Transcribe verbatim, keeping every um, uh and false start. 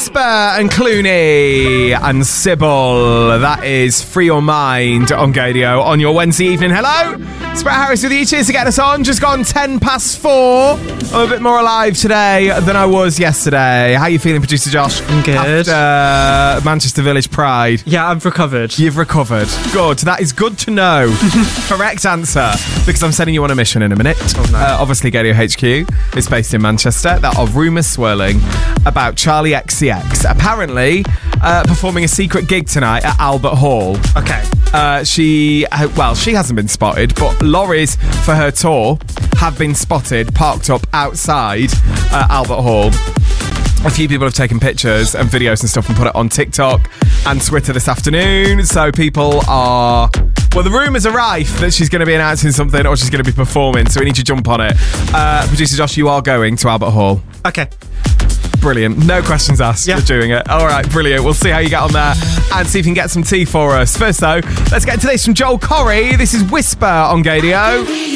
Whisper and Clooney and Sybil. That is Free Your Mind on Gadio on your Wednesday evening. Hello, it's Brett Harris with you. Cheers to get us on. Just gone ten past four. I'm a bit more alive today than I was yesterday. How are you feeling, producer Josh? I'm good. After Manchester Village Pride. Yeah, I've recovered. You've recovered. Good. That is good to know. Correct answer. Because I'm sending you on a mission in a minute. Oh, no. Uh, obviously, Gadio H Q is based in Manchester. There are rumours swirling about Charlie X C X apparently uh, performing a secret gig tonight at Albert Hall. Okay. Uh, she, uh, well, she hasn't been spotted, but lorries for her tour have been spotted parked up outside uh, Albert Hall. A few people have taken pictures and videos and stuff and put it on TikTok and Twitter this afternoon. So people are... Well, the rumours are rife that she's going to be announcing something or she's going to be performing, so we need to jump on it. Uh, Producer Josh, you are going to Albert Hall. Okay. Brilliant. No questions asked. Yeah. You're doing it. All right, brilliant. We'll see how you get on there and see if you can get some tea for us. First, though, let's get into this from Joel Corry. This is Whisper on Gadio.